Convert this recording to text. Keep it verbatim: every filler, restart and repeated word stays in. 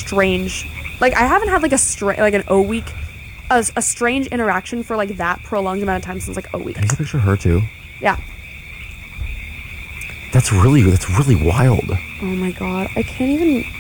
strange, like I haven't had like a stra- like an O week, a, a strange interaction for like that prolonged amount of time since like O week. Can you picture her too? Yeah. That's really that's really wild. Oh my god, I can't even.